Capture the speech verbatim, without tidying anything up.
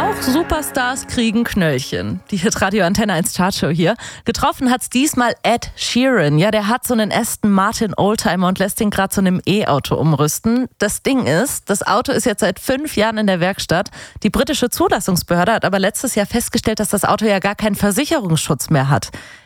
Auch Superstars kriegen Knöllchen. Die Hitradio Antenne eins Chartshow hier. Getroffen hat's diesmal Ed Sheeran. Ja, der hat so einen Aston Martin Oldtimer und lässt ihn gerade zu einem E-Auto umrüsten. Das Ding ist, das Auto ist jetzt seit fünf Jahren in der Werkstatt. Die britische Zulassungsbehörde hat aber letztes Jahr festgestellt, dass das Auto ja gar keinen Versicherungsschutz mehr hat.